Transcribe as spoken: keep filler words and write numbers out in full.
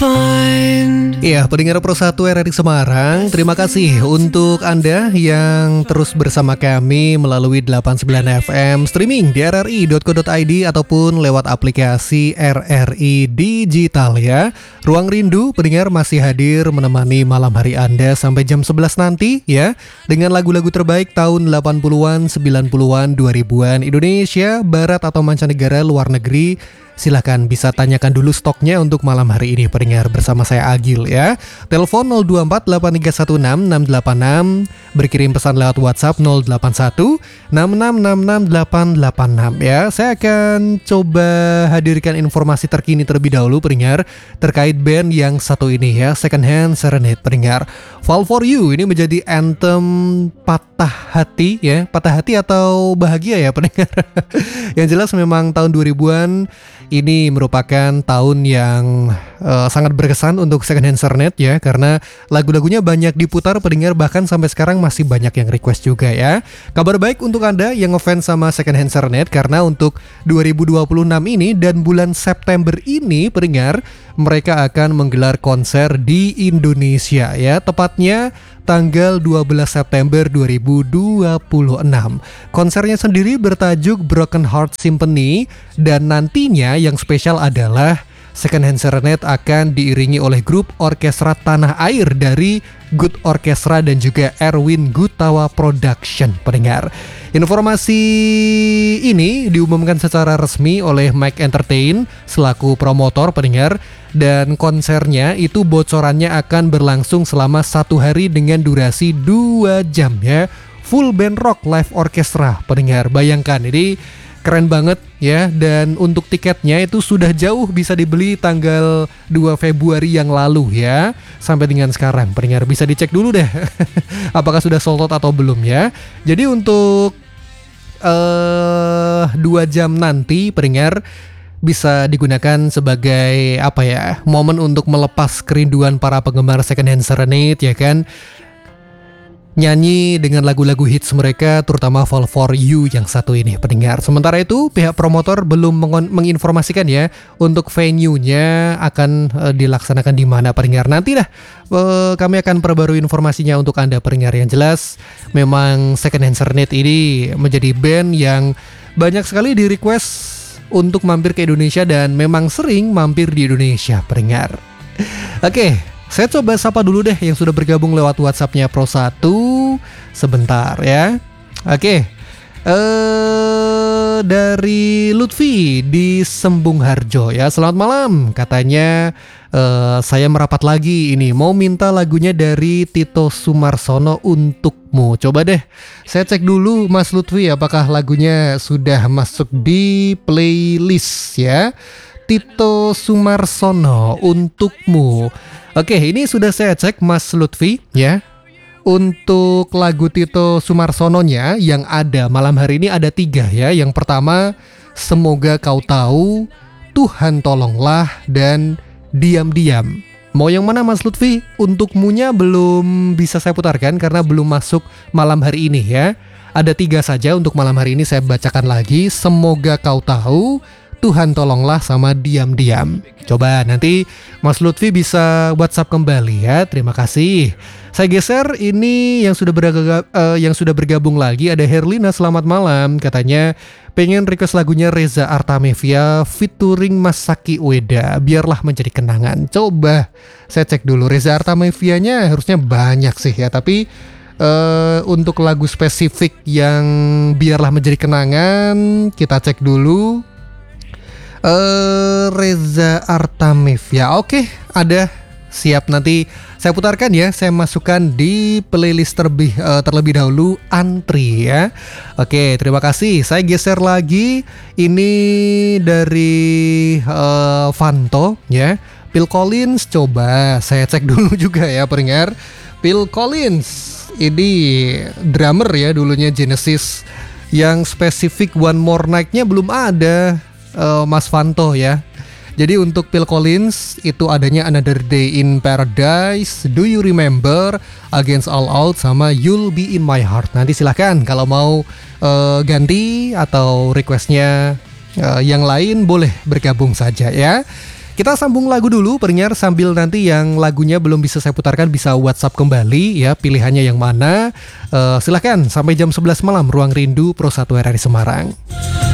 Iya, pendengar Pro satu R R I Semarang, terima kasih untuk Anda yang terus bersama kami melalui delapan puluh sembilan F M streaming di r r i dot co dot i d ataupun lewat aplikasi R R I Digital ya. Ruang Rindu pendengar masih hadir menemani malam hari Anda sampai jam sebelas nanti ya, dengan lagu-lagu terbaik tahun delapan puluhan, sembilan puluhan, dua ribuan Indonesia, Barat atau mancanegara, luar negeri. Silahkan bisa tanyakan dulu stoknya untuk malam hari ini pendengar bersama saya Agil ya. Telepon nol dua empat delapan tiga satu enam enam delapan enam, berkirim pesan lewat WhatsApp nol delapan satu enam enam enam enam delapan delapan enam ya. Saya akan coba hadirkan informasi terkini terlebih dahulu pendengar terkait band yang satu ini ya, Second Hand Serenade pendengar. Fall for You ini menjadi anthem patah hati ya, patah hati atau bahagia ya pendengar. Yang jelas memang tahun dua ribuan ini merupakan tahun yang uh, sangat berkesan untuk Second Hand Serenade ya, karena lagu-lagunya banyak diputar pendengar, bahkan sampai sekarang masih banyak yang request juga ya. Kabar baik untuk Anda yang ngefans sama Second Hand Serenade, karena untuk dua ribu dua puluh enam ini dan bulan September ini pendengar, mereka akan menggelar konser di Indonesia ya, tepatnya tanggal dua belas September dua ribu dua puluh enam. Konsernya sendiri bertajuk Broken Heart Symphony, dan nantinya yang spesial adalah Second Hand Serenade akan diiringi oleh grup orkestra tanah air dari Good Orchestra dan juga Erwin Gutawa Production pendengar. Informasi ini diumumkan secara resmi oleh Mike Entertain selaku promotor pendengar, dan konsernya itu bocorannya akan berlangsung selama satu hari dengan durasi dua jam ya. Full band rock live orchestra pendengar. Bayangkan ini keren banget ya, dan untuk tiketnya itu sudah jauh bisa dibeli tanggal dua Februari yang lalu ya, sampai dengan sekarang pendengar bisa dicek dulu deh apakah sudah sold out atau belum ya. Jadi untuk uh, dua jam nanti pendengar bisa digunakan sebagai apa ya, momen untuk melepas kerinduan para penggemar Second Hand Serenade ya kan, nyanyi dengan lagu-lagu hits mereka, terutama Fall for You yang satu ini pendengar. Sementara itu pihak promotor belum mengon- menginformasikan ya untuk venue-nya akan uh, dilaksanakan di mana pendengar. Nanti dah uh, kami akan perbarui informasinya untuk Anda pendengar. Yang jelas memang Second Hand Serenade ini menjadi band yang banyak sekali di request untuk mampir ke Indonesia, dan memang sering mampir di Indonesia pendengar. Oke, saya coba sapa dulu deh yang sudah bergabung lewat WhatsApp-nya Pro satu sebentar ya. Oke, eh dari Lutfi di Sembung Harjo ya. Selamat malam, katanya eh, saya merapat lagi ini, mau minta lagunya dari Tito Sumarsono Untukmu. Coba deh saya cek dulu Mas Lutfi apakah lagunya sudah masuk di playlist ya. Tito Sumarsono Untukmu. Oke, ini sudah saya cek Mas Lutfi ya. Untuk lagu Tito Sumarsononya yang ada malam hari ini ada tiga ya. Yang pertama, Semoga Kau Tahu, Tuhan Tolonglah, dan Diam-Diam. Mau yang mana Mas Lutfi? Untukmunya belum bisa saya putarkan karena belum masuk malam hari ini ya. Ada tiga saja untuk malam hari ini, saya bacakan lagi. Semoga Kau Tahu, Tuhan Tolonglah, sama Diam-Diam. Coba nanti Mas Lutfi bisa WhatsApp kembali ya. Terima kasih. Saya geser ini yang sudah bergabung, uh, yang sudah bergabung lagi ada Herlina. Selamat malam, katanya pengen request lagunya Reza Artamevia featuring Mas Saki Ueda, Biarlah Menjadi Kenangan. Coba saya cek dulu, Reza Artamevianya harusnya banyak sih ya, tapi uh, untuk lagu spesifik yang Biarlah Menjadi Kenangan kita cek dulu. Uh, Reza Artamevia, oke, ada, siap, nanti saya putarkan ya. Saya masukkan di playlist terlebih uh, terlebih dahulu, Antri ya. Oke, terima kasih. Saya geser lagi, ini dari uh, Vanto ya. Phil Collins, coba saya cek dulu juga ya pendengar. Phil Collins ini drummer ya dulunya Genesis. Yang spesifik One More Night-nya belum ada, Uh, Mas Vanto ya. Jadi untuk Phil Collins itu adanya Another Day in Paradise, Do You Remember, Against All Out, sama You'll Be in My Heart. Nanti silahkan kalau mau uh, ganti atau requestnya uh, yang lain boleh bergabung saja ya. Kita sambung lagu dulu pendengar, sambil nanti yang lagunya belum bisa saya putarkan bisa WhatsApp kembali ya, pilihannya yang mana. uh, Silahkan sampai jam sebelas malam Ruang Rindu Pro satu R R I Semarang.